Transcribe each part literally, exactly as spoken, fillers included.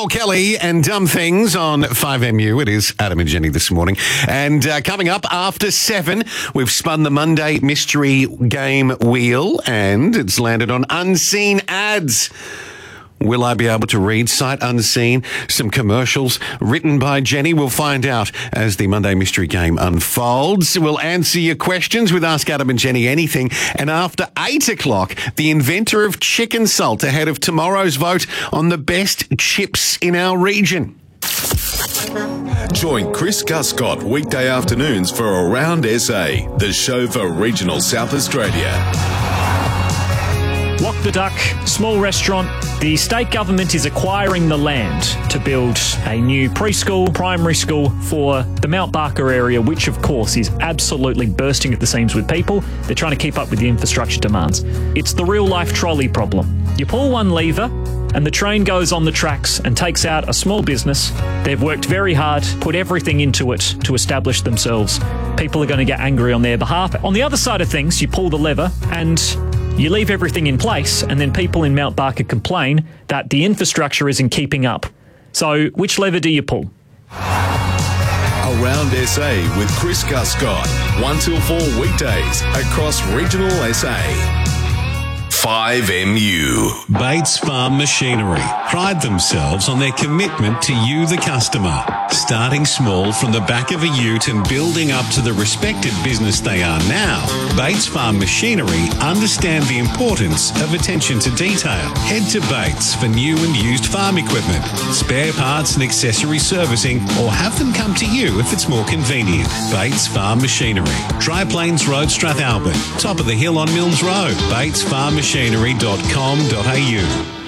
Paul Kelly and Dumb Things on five M U. It is Adam and Jenny this morning. And uh, coming up after seven, we've spun the Monday mystery game wheel and it's landed on unseen ads. Will I be able to read sight unseen? Some commercials written by Jenny. We'll find out as the Monday Mystery Game unfolds. We'll answer your questions with Ask Adam and Jenny Anything. And after eight o'clock, the inventor of chicken salt ahead of tomorrow's vote on the best chips in our region. Join Chris Guscott weekday afternoons for Around S A, the show for regional South Australia. Walk the Duck, small restaurant. The state government is acquiring the land to build a new preschool, primary school for the Mount Barker area, which of course is absolutely bursting at the seams with people. They're trying to keep up with the infrastructure demands. It's the real life trolley problem. You pull one lever and the train goes on the tracks and takes out a small business. They've worked very hard, put everything into it to establish themselves. People are going to get angry on their behalf. On the other side of things, you pull the lever and you leave everything in place, and then people in Mount Barker complain that the infrastructure isn't keeping up. So which lever do you pull? Around S A with Chris Guscott, one till four weekdays across regional S A. five M U. Bates Farm Machinery pride themselves on their commitment to you, the customer. Starting small from the back of a ute and building up to the respected business they are now, Bates Farm Machinery understand the importance of attention to detail. Head to Bates for new and used farm equipment, spare parts and accessory servicing, or have them come to you if it's more convenient. Bates Farm Machinery, Triplanes Road, Strathalbyn, top of the hill on Milnes Road. bates farm machinery dot com dot a u.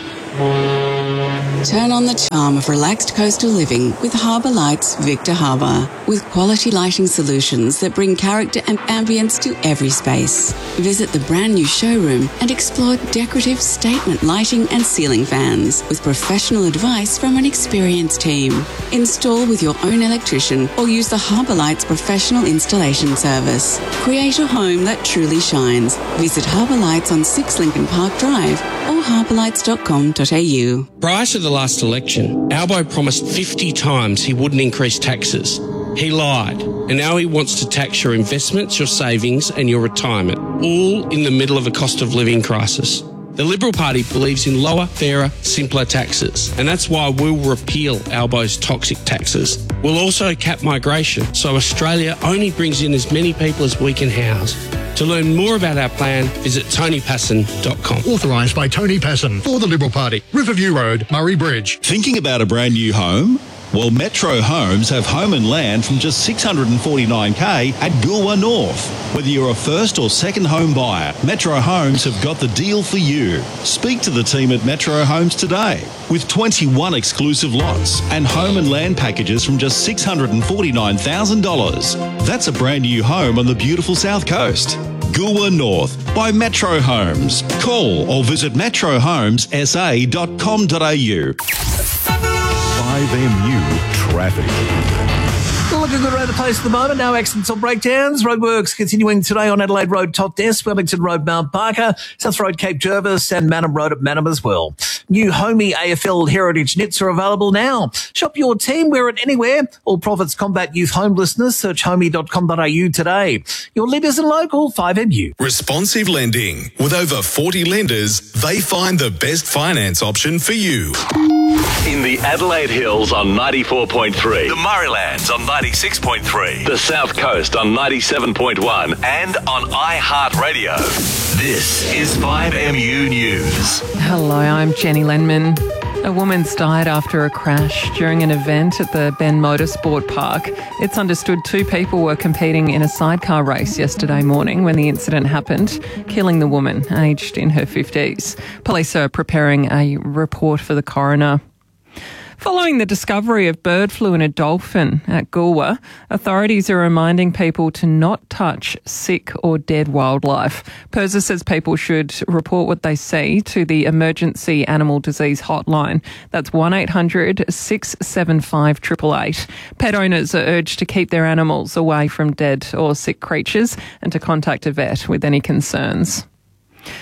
Turn on the charm of relaxed coastal living with Harbour Lights Victor Harbour. With quality lighting solutions that bring character and ambience to every space. Visit the brand new showroom and explore decorative statement lighting and ceiling fans with professional advice from an experienced team. Install with your own electrician or use the Harbour Lights professional installation service. Create a home that truly shines. Visit Harbour Lights on six Lincoln Park Drive or harbour lights dot com dot a u. Prior to the last election, Albo promised fifty times he wouldn't increase taxes. He lied, and now he wants to tax your investments, your savings and your retirement, all in the middle of a cost of living crisis. The Liberal Party believes in lower, fairer, simpler taxes, and that's why we'll repeal Albo's toxic taxes. We'll also cap migration, so Australia only brings in as many people as we can house. To learn more about our plan, visit tony passon dot com. Authorised by Tony Passon for the Liberal Party. Riverview Road, Murray Bridge. Thinking about a brand new home? Well, Metro Homes have home and land from just six hundred forty-nine thousand dollars at Goolwa North. Whether you're a first or second home buyer, Metro Homes have got the deal for you. Speak to the team at Metro Homes today. With twenty-one exclusive lots and home and land packages from just six hundred forty-nine thousand dollars. That's a brand new home on the beautiful South Coast. Goolwa North by Metro Homes. Call or visit metro homes s a dot com dot a u. five M U traffic. Looking good around the place at the moment. No accidents or breakdowns. Roadworks continuing today on Adelaide Road, Totnes, Wellington Road, Mount Barker, South Road, Cape Jervis, and Manham Road at Manham as well. New Homey A F L Heritage knits are available now. Shop your team, wear it anywhere. All profits combat youth homelessness. Search homey dot com dot a u today. Your leaders and local, five M U. Responsive lending. With over forty lenders, they find the best finance option for you. In the Adelaide Hills on ninety-four point three, the Murraylands on ninety-six point three, the South Coast on ninety-seven point one, and on iHeartRadio. This is five M U News. Hello, I'm Jenny Lenman. A woman's died after a crash during an event at the Ben Motorsport Park. It's understood two people were competing in a sidecar race yesterday morning when the incident happened, killing the woman, aged in her fifties. Police are preparing a report for the coroner. Following the discovery of bird flu in a dolphin at Goolwa, authorities are reminding people to not touch sick or dead wildlife. PIRSA says people should report what they see to the Emergency Animal Disease Hotline. That's one eight hundred six seven five eight eight eight. Pet owners are urged to keep their animals away from dead or sick creatures and to contact a vet with any concerns.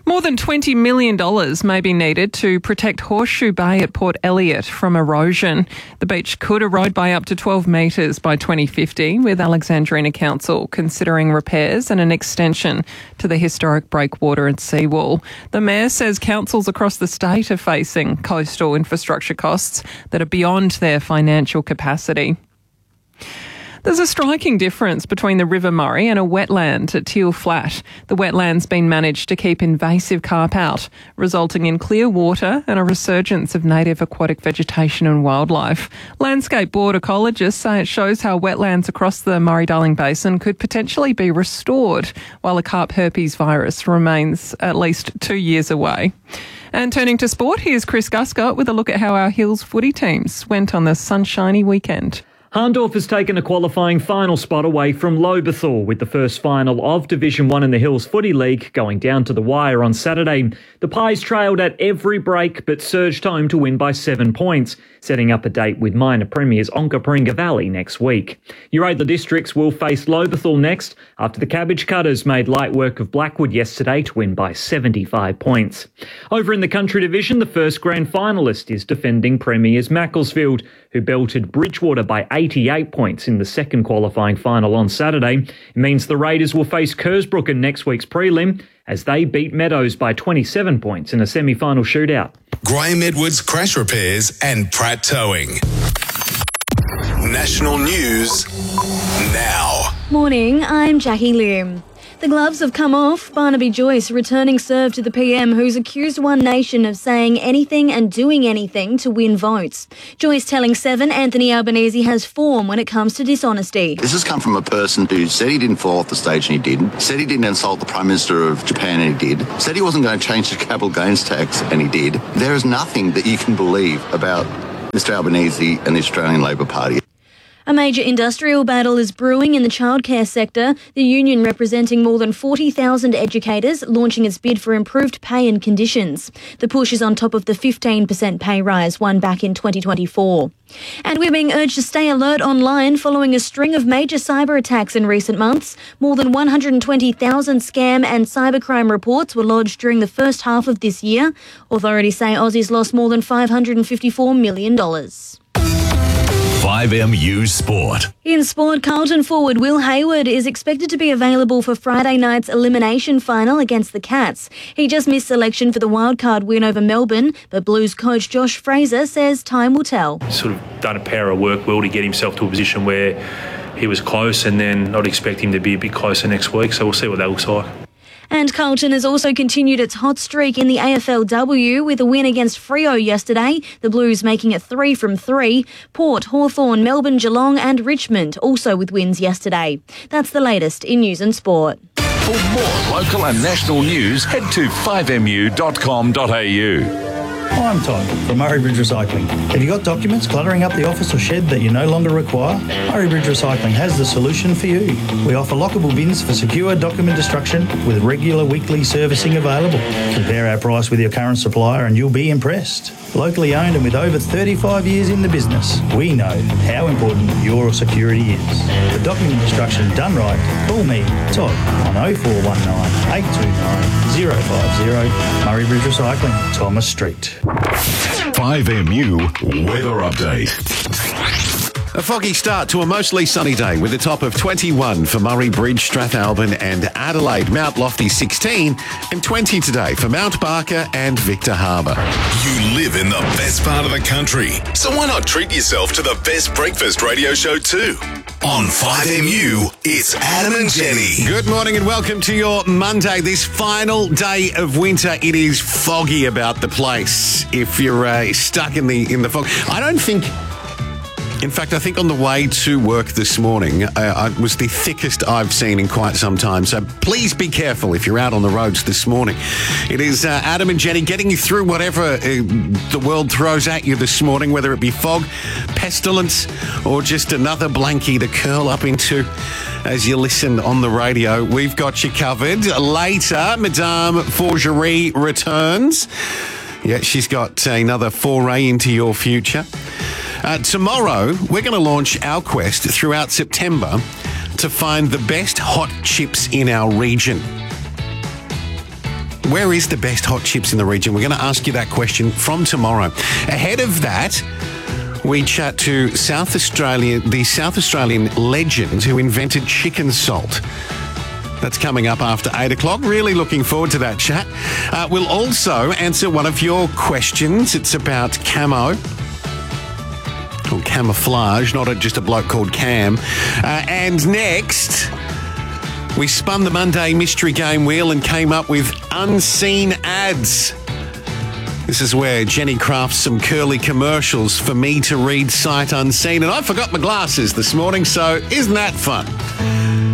More than twenty million dollars may be needed to protect Horseshoe Bay at Port Elliot from erosion. The beach could erode by up to twelve metres by twenty fifty, with Alexandrina Council considering repairs and an extension to the historic breakwater and seawall. The Mayor says councils across the state are facing coastal infrastructure costs that are beyond their financial capacity. There's a striking difference between the River Murray and a wetland at Teal Flat. The wetland's been managed to keep invasive carp out, resulting in clear water and a resurgence of native aquatic vegetation and wildlife. Landscape Board ecologists say it shows how wetlands across the Murray-Darling Basin could potentially be restored, while the carp herpes virus remains at least two years away. And turning to sport, here's Chris Guscott with a look at how our Hills footy teams went on the sunshiny weekend. Hahndorf has taken a qualifying final spot away from Lobethal, with the first final of Division one in the Hills Footy League going down to the wire on Saturday. The Pies trailed at every break but surged home to win by seven points, setting up a date with minor premiers Onkaparinga Valley next week. Uradla Districts will face Lobethal next after the Cabbage Cutters made light work of Blackwood yesterday to win by seventy-five points. Over in the Country Division, the first grand finalist is defending premiers Macclesfield, who belted Bridgewater by eighty-eight points in the second qualifying final on Saturday. It means the Raiders will face Kersbrook in next week's prelim as they beat Meadows by twenty-seven points in a semi-final shootout. Graham Edwards Crash Repairs and Pratt Towing. National news now. Morning, I'm Jackie Liam. The gloves have come off. Barnaby Joyce returning serve to the P M, who's accused One Nation of saying anything and doing anything to win votes. Joyce telling Seven Anthony Albanese has form when it comes to dishonesty. This has come from a person who said he didn't fall off the stage and he didn't, said he didn't insult the Prime Minister of Japan and he did, said he wasn't going to change the capital gains tax and he did. There is nothing that you can believe about Mister Albanese and the Australian Labor Party. A major industrial battle is brewing in the childcare sector, the union representing more than forty thousand educators launching its bid for improved pay and conditions. The push is on top of the fifteen percent pay rise won back in twenty twenty-four. And we're being urged to stay alert online following a string of major cyber attacks in recent months. More than one hundred twenty thousand scam and cybercrime reports were lodged during the first half of this year. Authorities say Aussies lost more than five hundred fifty-four million dollars. five M U Sport. In sport, Carlton forward Will Hayward is expected to be available for Friday night's elimination final against the Cats. He just missed selection for the wildcard win over Melbourne, but Blues coach Josh Fraser says time will tell. Sort of done a power of work well to get himself to a position where he was close, and then I'd expect him to be a bit closer next week, so we'll see what that looks like. And Carlton has also continued its hot streak in the A F L W with a win against Freo yesterday, the Blues making it three from three. Port, Hawthorn, Melbourne, Geelong and Richmond also with wins yesterday. That's the latest in news and sport. For more local and national news, head to five m u dot com dot a u. Hi, I'm Todd from Murray Bridge Recycling. Have you got documents cluttering up the office or shed that you no longer require? Murray Bridge Recycling has the solution for you. We offer lockable bins for secure document destruction with regular weekly servicing available. Compare our price with your current supplier and you'll be impressed. Locally owned and with over thirty-five years in the business, we know how important your security is. For document destruction done right, call me, Todd, on oh four one nine, eight two nine, oh five oh, Murray Bridge Recycling, Thomas Street. five M U Weather Update. A foggy start to a mostly sunny day with a top of twenty-one for Murray Bridge, Strathalbyn and Adelaide. Mount Lofty sixteen and twenty today for Mount Barker and Victor Harbour. You live in the best part of the country, so why not treat yourself to the best breakfast radio show too? On five M U, it's Adam and Jenny. Good morning and welcome to your Monday, this final day of winter. It is foggy about the place if you're uh, stuck in the in the fog. I don't think... In fact, I think on the way to work this morning, uh, it was the thickest I've seen in quite some time. So please be careful if you're out on the roads this morning. It is uh, Adam and Jenny getting you through whatever uh, the world throws at you this morning, whether it be fog, pestilence, or just another blankie to curl up into as you listen on the radio. We've got you covered. Later, Madame Forgerie returns. Yeah, she's got another foray into your future. Uh, tomorrow, we're going to launch our quest throughout September to find the best hot chips in our region. Where is the best hot chips in the region? We're going to ask you that question from tomorrow. Ahead of that, we chat to South Australia, the South Australian legend who invented chicken salt. That's coming up after eight o'clock. Really looking forward to that chat. Uh, we'll also answer one of your questions. It's about camo. Or camouflage, not a, just a bloke called Cam. Uh, and next, we spun the Monday mystery game wheel and came up with unseen ads. This is where Jenny crafts some curly commercials for me to read sight unseen. And I forgot my glasses this morning, so isn't that fun?